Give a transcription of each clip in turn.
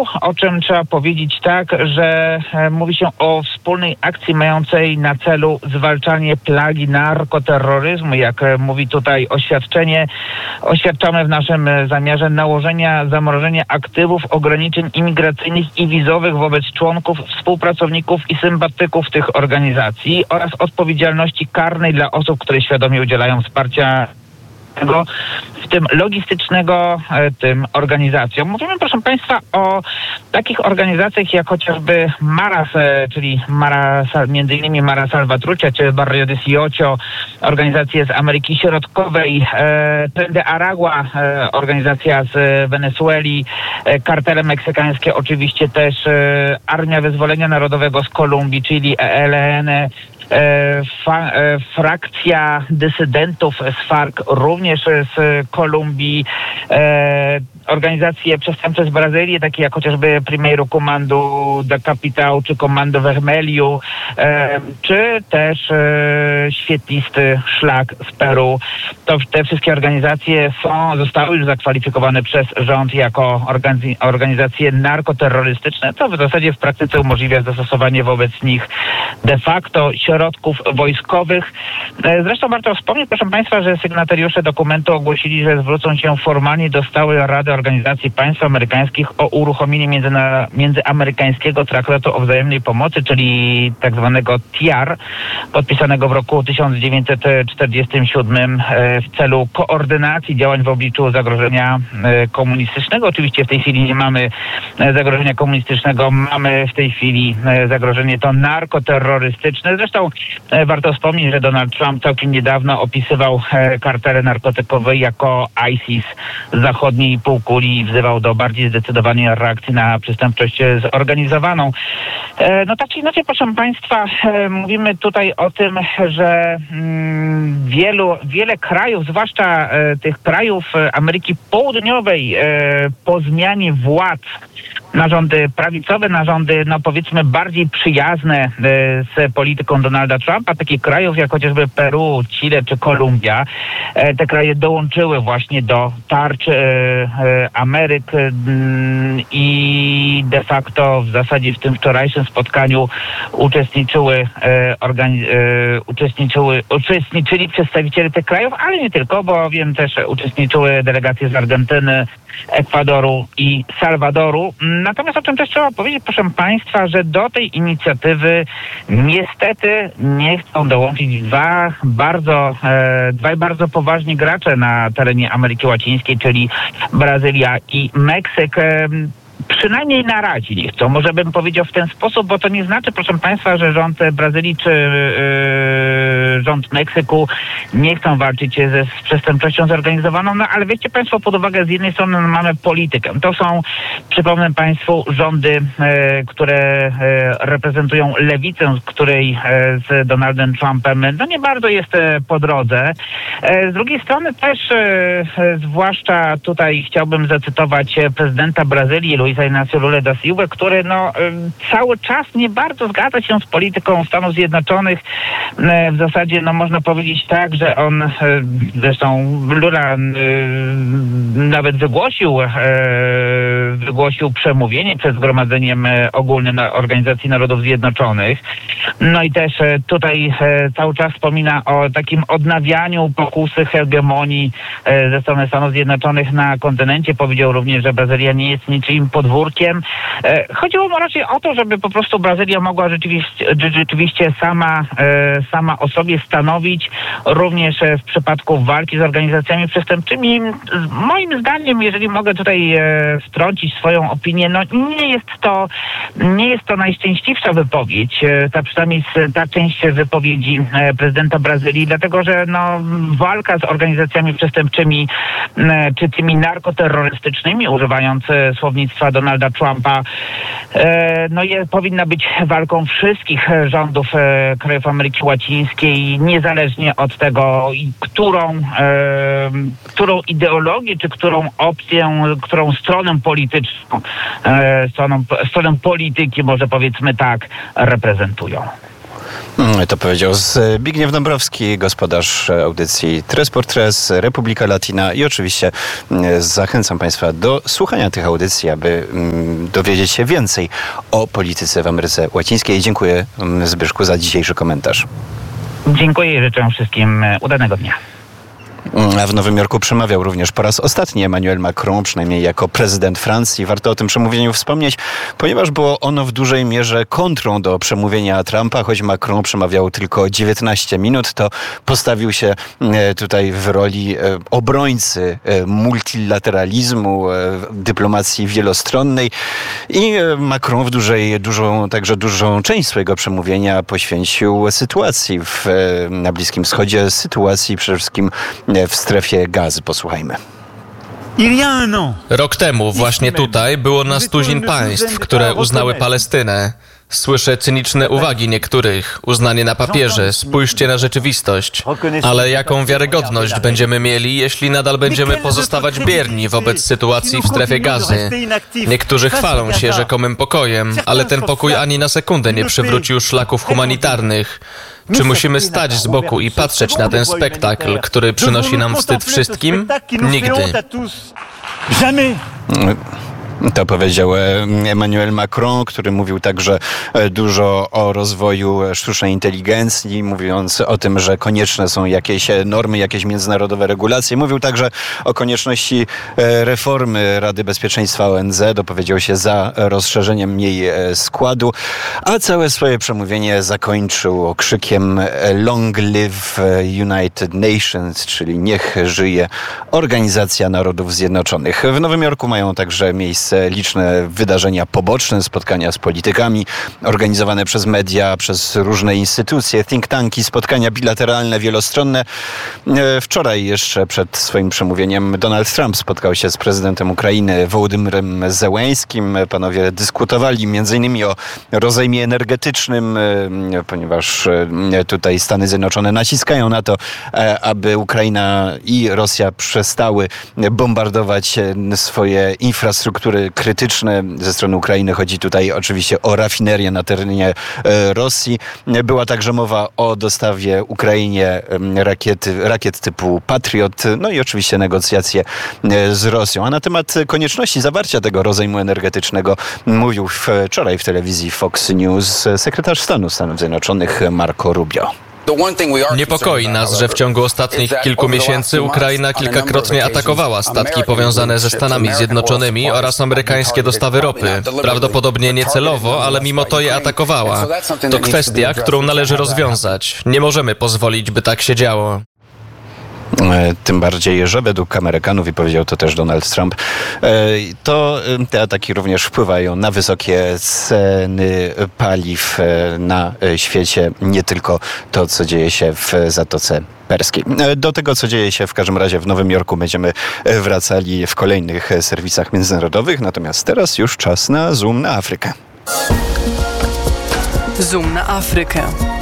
o czym trzeba powiedzieć tak, że mówi się o wspólnej akcji mającej na celu zwalczanie plagi narkoterroryzmu. Jak mówi tutaj oświadczenie, oświadczamy w naszym zamiarze zamrożenia aktywów, ograniczeń imigracyjnych i wizowych wobec członków, współpracowników i sympatyków tych organizacji oraz odpowiedzialności karnej dla osób, które świadomie udzielają wsparcia w tym logistycznego tym organizacjom. Mówimy, proszę Państwa, o takich organizacjach jak chociażby Maras, czyli między innymi Mara Salvatrucha czy Barrio de Siocho, organizacje z Ameryki Środkowej, Tren de Aragua, organizacja z Wenezueli, kartele meksykańskie, oczywiście też Armia Wyzwolenia Narodowego z Kolumbii, czyli ELN, frakcja dysydentów z FARC, również z Kolumbii, organizacje przestępcze z Brazylii, takie jak chociażby Primeiro Comando da Capital, czy Comando Vermelho, czy też świetlisty szlak z Peru. To te wszystkie organizacje zostały już zakwalifikowane przez rząd jako organizacje narkoterrorystyczne, co w zasadzie w praktyce umożliwia zastosowanie wobec nich de facto środków wojskowych. Zresztą warto wspomnieć, proszę Państwa, że sygnatariusze dokumentu ogłosili, że zwrócą się formalnie do Stałej Rady Organizacji Państw Amerykańskich o uruchomienie międzyamerykańskiego traktatu o wzajemnej pomocy, czyli tak zwanego TIAR, podpisanego w roku 1947 w celu koordynacji działań w obliczu zagrożenia komunistycznego. Oczywiście w tej chwili nie mamy zagrożenia komunistycznego, mamy w tej chwili zagrożenie to narkoterrorystyczne. Zresztą warto wspomnieć, że Donald Trump całkiem niedawno opisywał kartele narkotykowe jako ISIS z zachodniej półkuli i wzywał do bardziej zdecydowanej reakcji na przestępczość zorganizowaną. No tak czy inaczej, proszę Państwa, mówimy tutaj o tym, że wiele krajów, zwłaszcza tych krajów Ameryki Południowej, po zmianie władz na rządy prawicowe, na rządy, no powiedzmy, bardziej przyjazne z polityką Donalda Trumpa, takich krajów jak chociażby Peru, Chile czy Kolumbia, te kraje dołączyły właśnie do tarcz Ameryk i de facto w zasadzie w tym wczorajszym spotkaniu uczestniczyli przedstawiciele tych krajów, ale nie tylko, bowiem też uczestniczyły delegacje z Argentyny, Ekwadoru i Salwadoru. Natomiast o czym też trzeba powiedzieć, proszę Państwa, że do tej inicjatywy niestety nie chcą dołączyć dwaj bardzo poważni gracze na terenie Ameryki Łacińskiej, czyli Brazylia i Meksyk. Przynajmniej na razie nie chcą. Może bym powiedział w ten sposób, bo to nie znaczy, proszę Państwa, że rząd Brazylii czy rząd Meksyku nie chcą walczyć z przestępczością zorganizowaną, no ale weźcie Państwo pod uwagę, z jednej strony mamy politykę. To są, przypomnę Państwu, rządy, które reprezentują lewicę, z której z Donaldem Trumpem no nie bardzo jest po drodze. Z drugiej strony też, zwłaszcza tutaj chciałbym zacytować prezydenta Brazylii, Luisa Inácio Lula da Silva, który cały czas nie bardzo zgadza się z polityką Stanów Zjednoczonych. W zasadzie można powiedzieć tak, że on, zresztą Lula nawet wygłosił przemówienie przed Zgromadzeniem Ogólnym Organizacji Narodów Zjednoczonych. No i też tutaj cały czas wspomina o takim odnawianiu pokusy hegemonii ze strony Stanów Zjednoczonych na kontynencie. Powiedział również, że Brazylia nie jest niczym podwórkiem. Chodziło mu raczej o to, żeby po prostu Brazylia mogła rzeczywiście sama o sobie stanowić, również w przypadku walki z organizacjami przestępczymi. Moim zdaniem, jeżeli mogę tutaj wtrącić swoją opinię, nie jest to najszczęśliwsza wypowiedź, przynajmniej ta część wypowiedzi prezydenta Brazylii, dlatego że walka z organizacjami przestępczymi czy tymi narkoterrorystycznymi, używając słownictwa Donalda Trumpa, powinna być walką wszystkich rządów krajów Ameryki Łacińskiej, niezależnie od tego, którą ideologię, czy którą opcję, którą stronę polityczną, stronę polityki, może powiedzmy tak, reprezentują. To powiedział Zbigniew Dąbrowski, gospodarz audycji Tres por Tres, Republika Latina i oczywiście zachęcam Państwa do słuchania tych audycji, aby dowiedzieć się więcej o polityce w Ameryce Łacińskiej. Dziękuję, Zbyszku, za dzisiejszy komentarz. Dziękuję i życzę wszystkim udanego dnia. A w Nowym Jorku przemawiał również po raz ostatni Emmanuel Macron, przynajmniej jako prezydent Francji. Warto o tym przemówieniu wspomnieć, ponieważ było ono w dużej mierze kontrą do przemówienia Trumpa. Choć Macron przemawiał tylko 19 minut, to postawił się tutaj w roli obrońcy multilateralizmu, dyplomacji wielostronnej i Macron także dużą część swojego przemówienia poświęcił sytuacji na Bliskim Wschodzie, sytuacji przede wszystkim w strefie Gazy. Posłuchajmy. Rok temu właśnie tutaj było nas tuzin państw, które uznały Palestynę. Słyszę cyniczne uwagi niektórych, uznanie na papierze, spójrzcie na rzeczywistość. Ale jaką wiarygodność będziemy mieli, jeśli nadal będziemy pozostawać bierni wobec sytuacji w strefie Gazy? Niektórzy chwalą się rzekomym pokojem, ale ten pokój ani na sekundę nie przywrócił szlaków humanitarnych. Czy musimy stać z boku i patrzeć na ten spektakl, który przynosi nam wstyd wszystkim? Nigdy. To powiedział Emmanuel Macron, który mówił także dużo o rozwoju sztucznej inteligencji, mówiąc o tym, że konieczne są jakieś normy, jakieś międzynarodowe regulacje. Mówił także o konieczności reformy Rady Bezpieczeństwa ONZ, dopowiedział się za rozszerzeniem jej składu, a całe swoje przemówienie zakończył okrzykiem Long Live United Nations, czyli niech żyje Organizacja Narodów Zjednoczonych. W Nowym Jorku mają także miejsce liczne wydarzenia poboczne, spotkania z politykami, organizowane przez media, przez różne instytucje, think tanki, spotkania bilateralne, wielostronne. Wczoraj jeszcze przed swoim przemówieniem Donald Trump spotkał się z prezydentem Ukrainy Wołodymyrem Zełeńskim. Panowie dyskutowali m.in. o rozejmie energetycznym, ponieważ tutaj Stany Zjednoczone naciskają na to, aby Ukraina i Rosja przestały bombardować swoje infrastruktury krytyczne ze strony Ukrainy. Chodzi tutaj oczywiście o rafinerię na terenie Rosji. Była także mowa o dostawie Ukrainie rakiet typu Patriot, no i oczywiście negocjacje z Rosją. A na temat konieczności zawarcia tego rozejmu energetycznego mówił wczoraj w telewizji Fox News sekretarz stanu Stanów Zjednoczonych Marco Rubio. Niepokoi nas, że w ciągu ostatnich kilku miesięcy Ukraina kilkakrotnie atakowała statki powiązane ze Stanami Zjednoczonymi oraz amerykańskie dostawy ropy. Prawdopodobnie niecelowo, ale mimo to je atakowała. To kwestia, którą należy rozwiązać. Nie możemy pozwolić, by tak się działo. Tym bardziej, że według Amerykanów, i powiedział to też Donald Trump, to te ataki również wpływają na wysokie ceny paliw na świecie, nie tylko to, co dzieje się w Zatoce Perskiej. Do tego, co dzieje się w każdym razie w Nowym Jorku, będziemy wracali w kolejnych serwisach międzynarodowych, natomiast teraz już czas na zoom na Afrykę. Zoom na Afrykę.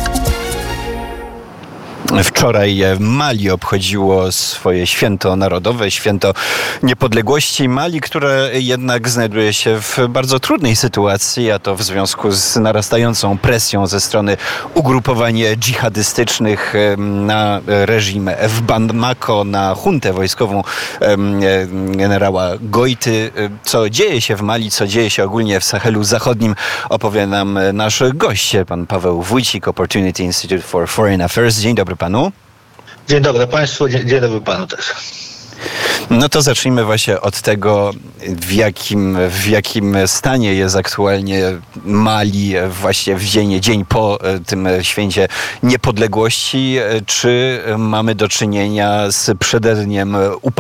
Wczoraj Mali obchodziło swoje święto narodowe, święto niepodległości. Mali, które jednak znajduje się w bardzo trudnej sytuacji, a to w związku z narastającą presją ze strony ugrupowań dżihadystycznych na reżim w Bamako, na juntę wojskową generała Gojty. Co dzieje się w Mali, co dzieje się ogólnie w Sahelu Zachodnim, opowie nam nasz gość, pan Paweł Wójcik, Opportunity Institute for Foreign Affairs. Dzień dobry panu. Dzień dobry państwu, dzień dobry panu też. No to zacznijmy właśnie od tego, w jakim stanie jest aktualnie Mali właśnie w dzień po tym święcie niepodległości. Czy mamy do czynienia z przededniem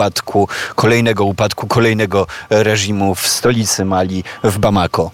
kolejnego reżimu w stolicy Mali, w Bamako?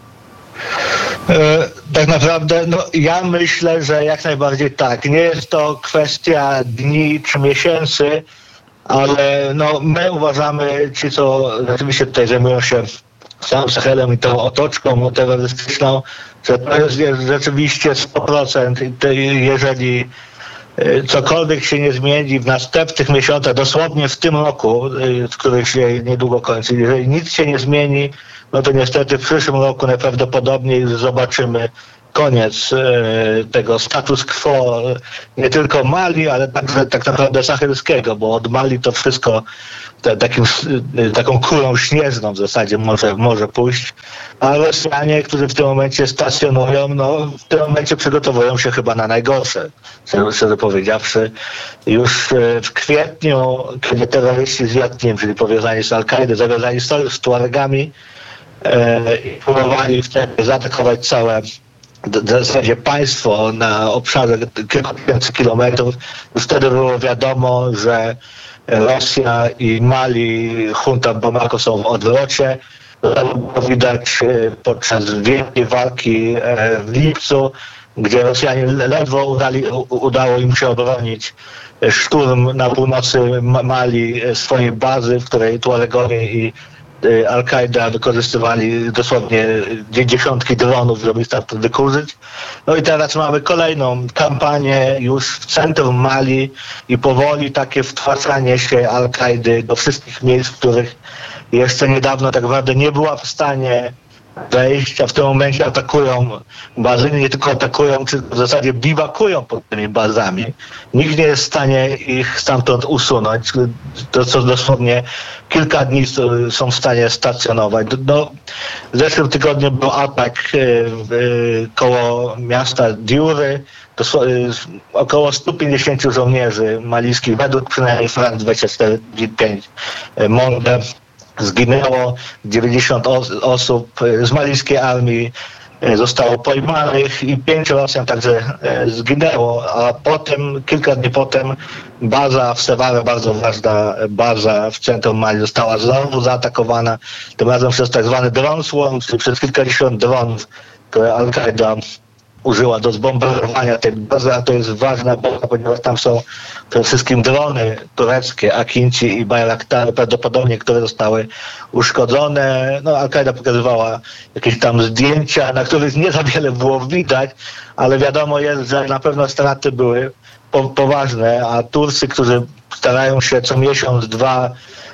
Tak naprawdę, ja myślę, że jak najbardziej tak. Nie jest to kwestia dni czy miesięcy, ale my uważamy, ci co rzeczywiście tutaj zajmują się całym Sahelem i tą otoczką terrorystyczną, że to jest rzeczywiście 100%. Jeżeli cokolwiek się nie zmieni w następnych miesiącach, dosłownie w tym roku, który się niedługo kończy, jeżeli nic się nie zmieni, no to niestety w przyszłym roku najprawdopodobniej zobaczymy koniec tego status quo nie tylko Mali, ale także tak naprawdę sahelskiego, bo od Mali to wszystko taką kulą śnieżną w zasadzie może pójść, a Rosjanie, którzy w tym momencie stacjonują, no w tym momencie przygotowują się chyba na najgorsze, szczerze powiedziawszy. Już w kwietniu, kiedy terroryści z Jatnim, czyli powiązani z Al-Kaidy, zawiązali sojusz z Tuaregami i próbowali wtedy zaatakować całe w zasadzie państwo na obszarze kilku tysięcy kilometrów, już wtedy było wiadomo, że Rosja i Mali, junta Bamako są w odwrocie. To było widać podczas wielkiej walki w lipcu, gdzie Rosjanie ledwo udało im się obronić szturm na północy Mali swojej bazy, w której Tuaregowie i Al-Kaida wykorzystywali dosłownie dziesiątki dronów, żeby stamtąd wykurzyć. No i teraz mamy kolejną kampanię już w centrum Mali i powoli takie wtłaczanie się Al-Kaidy do wszystkich miejsc, w których jeszcze niedawno tak naprawdę nie była w stanie wejść, a w tym momencie atakują bazy, nie tylko atakują, czy w zasadzie biwakują pod tymi bazami. Nikt nie jest w stanie ich stamtąd usunąć. To co dosłownie kilka dni są w stanie stacjonować. No, w zeszłym tygodniu był atak koło miasta Diury. Około 150 żołnierzy malijskich, według przynajmniej France 24 Monde, zginęło, 90 osób z malijskiej armii zostało pojmanych i 5 Rosjan także zginęło, a potem, kilka dni potem, baza w Seware, bardzo ważna baza w centrum Mali, została znowu zaatakowana, tym razem przez tak zwany drone swarm, czyli przez kilkadziesiąt dronów, które Al-Kaida użyła do zbombardowania tej bazy, a to jest ważna baza, ponieważ tam są przede wszystkim drony tureckie, Akinci i Bayraktary, prawdopodobnie, które zostały uszkodzone. No, Al-Kaida pokazywała jakieś tam zdjęcia, na których nie za wiele było widać, ale wiadomo jest, że na pewno straty były poważne, a Turcy, którzy starają się co miesiąc, dwa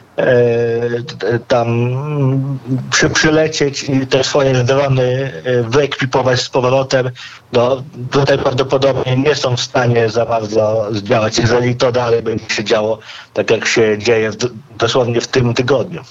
tam przylecieć i te swoje drony wyekwipować z powrotem, no tutaj prawdopodobnie nie są w stanie za bardzo zdziałać, jeżeli to dalej będzie się działo tak jak się dzieje dosłownie w tym tygodniu.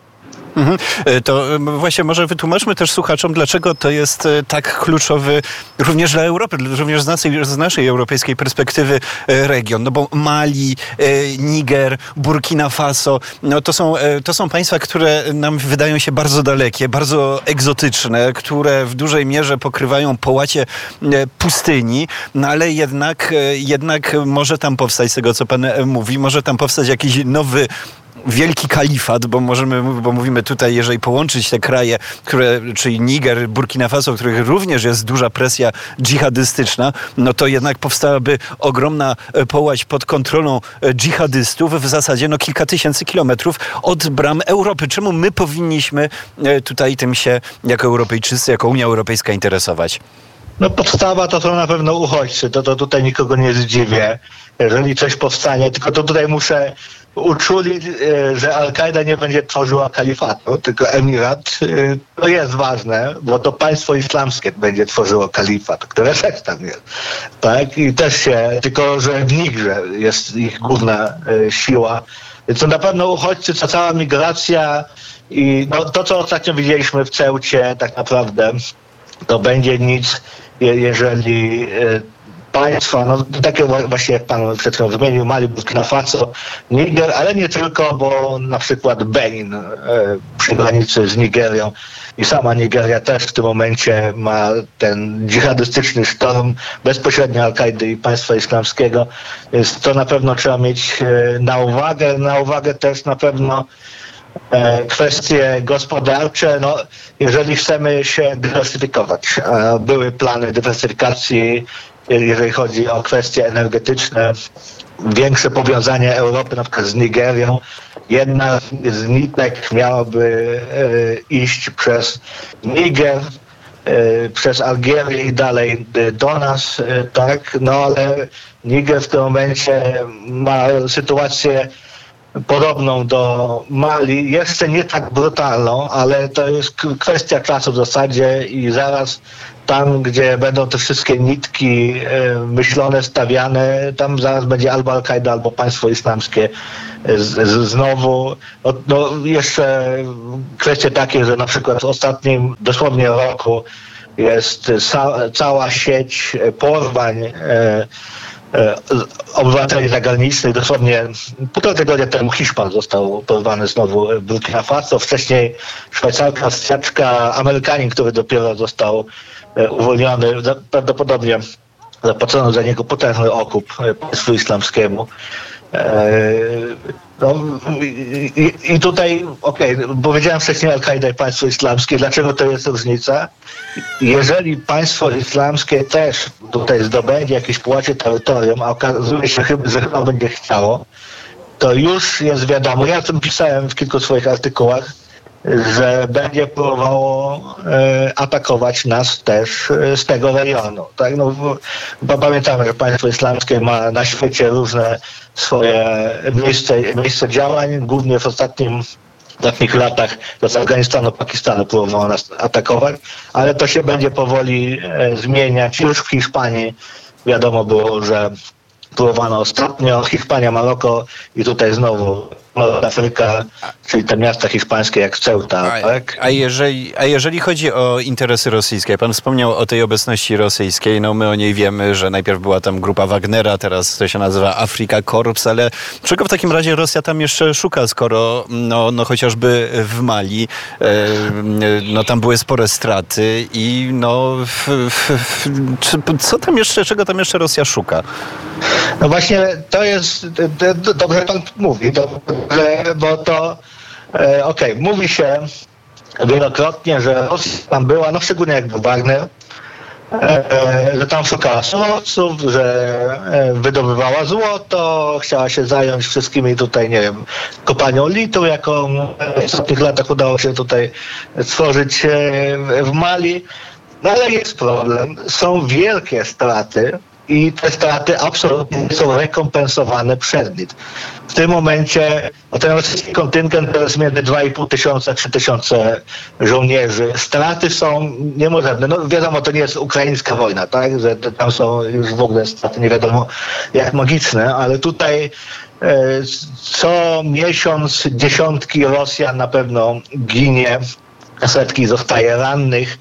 To właśnie może wytłumaczmy też słuchaczom, dlaczego to jest tak kluczowy również dla Europy, również z naszej europejskiej perspektywy region. No bo Mali, Niger, Burkina Faso, no to są państwa, które nam wydają się bardzo dalekie, bardzo egzotyczne, które w dużej mierze pokrywają połacie pustyni, no ale jednak może tam powstać, z tego co pan mówi, może tam powstać jakiś nowy wielki kalifat, bo mówimy tutaj, jeżeli połączyć te kraje, czyli Niger, Burkina Faso, w których również jest duża presja dżihadystyczna, no to jednak powstałaby ogromna połać pod kontrolą dżihadystów w zasadzie kilka tysięcy kilometrów od bram Europy. Czemu my powinniśmy tutaj tym się jako Europejczycy, jako Unia Europejska interesować? No podstawa to są na pewno uchodźcy, to tutaj nikogo nie zdziwię, jeżeli coś powstanie, tylko to tutaj muszę uczulić, że Al-Kaida nie będzie tworzyła kalifatu, tylko emirat. To jest ważne, bo to państwo islamskie będzie tworzyło kalifat, które też tam jest. Tak? I też tylko że w Nigrze jest ich główna siła. Więc to na pewno uchodźcy, ta cała migracja i to, co ostatnio widzieliśmy w Ceucie, tak naprawdę to będzie nic, jeżeli państwa, takie właśnie jak pan przed chwilą wymienił, Mali, Burkina Faso, Niger, ale nie tylko, bo na przykład Benin przy granicy z Nigerią i sama Nigeria też w tym momencie ma ten dżihadystyczny sztorm bezpośrednio Al-Kaidy i państwa islamskiego, więc to na pewno trzeba mieć na uwagę też na pewno kwestie gospodarcze, jeżeli chcemy się dywersyfikować, były plany dywersyfikacji, jeżeli chodzi o kwestie energetyczne, większe powiązanie Europy na przykład z Nigerią. Jedna z nitek miałaby iść przez Niger, przez Algierię i dalej do nas, tak, ale Niger w tym momencie ma sytuację podobną do Mali, jeszcze nie tak brutalną, ale to jest kwestia czasu w zasadzie i zaraz tam, gdzie będą te wszystkie nitki myślone, stawiane, tam zaraz będzie albo Al-Kaida, albo państwo islamskie znowu. No, jeszcze kwestie takie, że na przykład w ostatnim dosłownie roku jest cała sieć porwań obywateli zagranicznych. Dosłownie 1,5 tygodnia temu Hiszpan został porwany znowu w Burkina Faso. Wcześniej Szwajcarka, Austriaczka, Amerykanin, który dopiero został uwolniony. Prawdopodobnie zapłacono za niego potężny okup państwu islamskiemu. No, i tutaj, powiedziałem wcześniej Al-Kaida i państwo islamskie. Dlaczego to jest różnica? Jeżeli państwo islamskie też tutaj zdobędzie jakieś płacie terytorium, a okazuje się, że chyba będzie chciało, to już jest wiadomo, ja o tym pisałem w kilku swoich artykułach, że będzie próbowało atakować nas też z tego rejonu. Tak? No, bo pamiętamy, że państwo islamskie ma na świecie różne swoje miejsce działań, głównie w ostatnich latach z Afganistanu, Pakistanu próbowało nas atakować, ale to się będzie powoli zmieniać. Już w Hiszpanii wiadomo było, że próbowano ostatnio, Hiszpania, Maroko i tutaj znowu Afryka, czyli te miasta hiszpańskie jak Ceuta. Tak? A jeżeli chodzi o interesy rosyjskie, pan wspomniał o tej obecności rosyjskiej, no my o niej wiemy, że najpierw była tam grupa Wagnera, teraz to się nazywa Afrika Korps, ale czego w takim razie Rosja tam jeszcze szuka, skoro no chociażby w Mali no tam były spore straty i no czego tam jeszcze Rosja szuka? No właśnie to jest, dobrze pan mówi, bo to, mówi się wielokrotnie, że Rosja tam była, no szczególnie jak był Wagner, że tam szukała surowców, że wydobywała złoto, chciała się zająć wszystkimi tutaj, nie wiem, kopalnią litu, jaką w ostatnich latach udało się tutaj stworzyć w Mali. No ale jest problem, są wielkie straty, i te straty absolutnie nie są rekompensowane przez nic. W tym momencie ten rosyjski kontyngent to jest między 2,5 tysiąca, 3 tysiące żołnierzy. Straty są niemożliwe. No wiadomo, to nie jest ukraińska wojna, tak? Że tam są już w ogóle straty nie wiadomo jak magiczne, ale tutaj co miesiąc dziesiątki Rosjan na pewno ginie, setki zostaje rannych.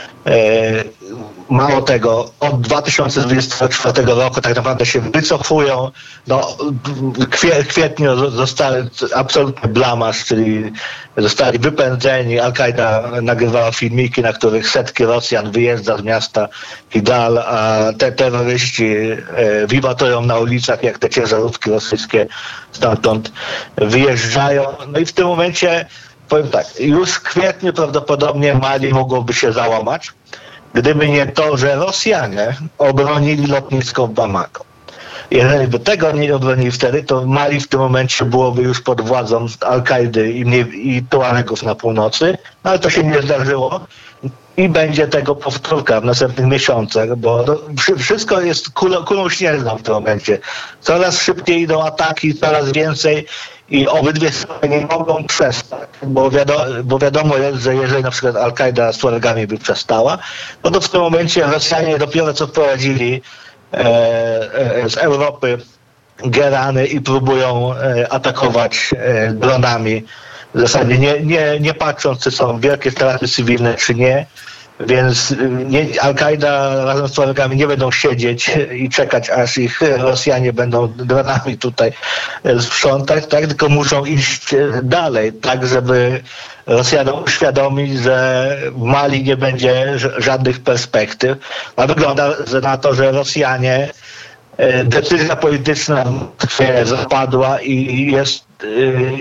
Mało tego, od 2024 roku tak naprawdę się wycofują. No, w kwietniu został absolutny blamaż, czyli zostali wypędzeni. Al-Kaida nagrywała filmiki, na których setki Rosjan wyjeżdża z miasta Kidal, a te terroryści wiwatują na ulicach, jak te ciężarówki rosyjskie stamtąd wyjeżdżają. No i w tym momencie powiem tak, już w kwietniu prawdopodobnie Mali mogłoby się załamać, gdyby nie to, że Rosjanie obronili lotnisko w Bamako. Jeżeli by tego nie obronili wtedy, to Mali w tym momencie byłoby już pod władzą Al-Kaidy i Tuaregów na północy, no ale to się nie zdarzyło i będzie tego powtórka w następnych miesiącach, bo wszystko jest kulą śnieżną w tym momencie. Coraz szybciej idą ataki, coraz więcej i obydwie strony nie mogą przestać, bo wiadomo jest, że jeżeli na przykład Al-Kaida z Tuaregami by przestała, no to w tym momencie Rosjanie dopiero co wprowadzili z Europy Gerany i próbują atakować dronami. W zasadzie nie patrząc, czy są wielkie straty cywilne, czy nie. Więc Al-Kaida razem z Tuaregami nie będą siedzieć i czekać, aż ich Rosjanie będą dronami tutaj sprzątać, tak? Tylko muszą iść dalej, tak żeby Rosjanom uświadomić, że w Mali nie będzie żadnych perspektyw. A wygląda na to, że Rosjanie, decyzja polityczna zapadła i jest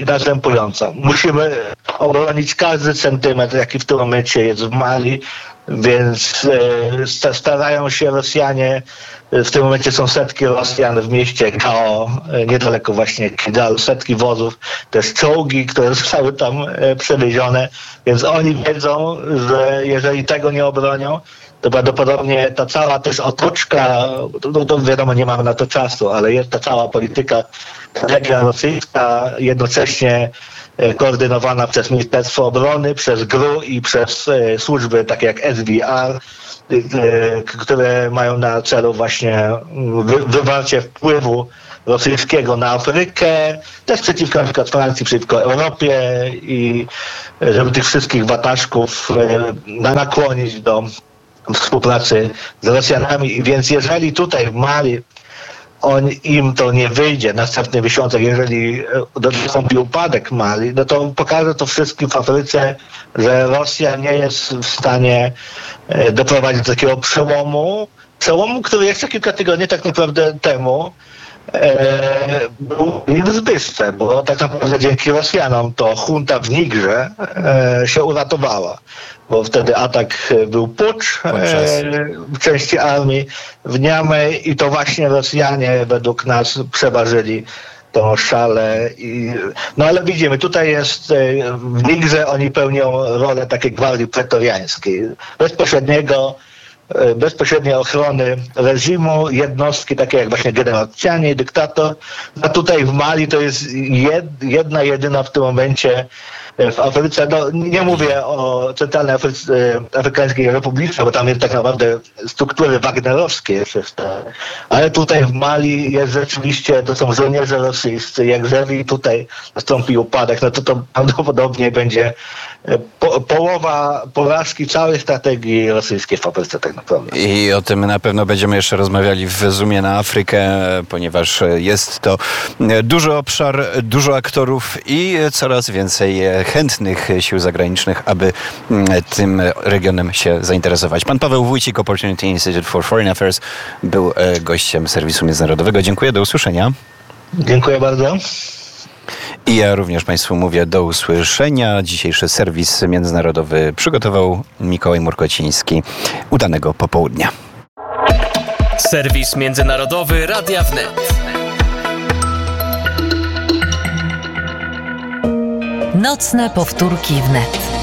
następująca. Musimy obronić każdy centymetr, jaki w tym momencie jest w Mali, więc starają się Rosjanie, w tym momencie są setki Rosjan w mieście Gao, niedaleko właśnie Kidalu, setki wozów, też czołgi, które zostały tam przewiezione, więc oni wiedzą, że jeżeli tego nie obronią, to prawdopodobnie ta cała też otoczka, to wiadomo, nie mamy na to czasu, ale jest ta cała polityka strategia rosyjska, jednocześnie koordynowana przez Ministerstwo Obrony, przez GRU i przez służby takie jak SVR, które mają na celu właśnie wywarcie wpływu rosyjskiego na Afrykę, też przeciwko na przykład Francji, przeciwko Europie i żeby tych wszystkich wataszków nakłonić do współpracy z Rosjanami. Więc jeżeli tutaj w Mali im to nie wyjdzie w następnych miesiącach, jeżeli nastąpi upadek Mali, no to pokaże to wszystkim w Afryce, że Rosja nie jest w stanie doprowadzić do takiego przełomu, który jeszcze kilka tygodni tak naprawdę temu był niebezpieczny, bo tak naprawdę dzięki Rosjanom to junta w Nigrze się uratowała, bo wtedy atak był pucz w części armii w Niamey i to właśnie Rosjanie według nas przeważyli tą szalę. No ale widzimy, tutaj jest w Nigrze oni pełnią rolę takiej gwardii pretoriańskiej, bezpośredniej ochrony reżimu, jednostki takie jak właśnie generał Ciani, dyktator. A tutaj w Mali to jest jedyna w tym momencie w Afryce, no nie mówię o Centralnej Afrykańskiej Republice, bo tam jest tak naprawdę struktury wagnerowskie jeszcze, ale tutaj w Mali jest rzeczywiście, to są żołnierze rosyjscy. Jeżeli tutaj nastąpi upadek, no to prawdopodobnie będzie połowa porażki całej strategii rosyjskiej w Afryce tak naprawdę. I o tym na pewno będziemy jeszcze rozmawiali w Zoomie na Afrykę, ponieważ jest to duży obszar, dużo aktorów i coraz więcej chętnych sił zagranicznych, aby tym regionem się zainteresować. Pan Paweł Wójcik, Opportunity Institute for Foreign Affairs, był gościem serwisu międzynarodowego. Dziękuję, do usłyszenia. Dziękuję bardzo. I ja również Państwu mówię do usłyszenia. Dzisiejszy serwis międzynarodowy przygotował Mikołaj Murkociński. Udanego popołudnia. Serwis międzynarodowy Radia Wnet. Nocne powtórki wnet.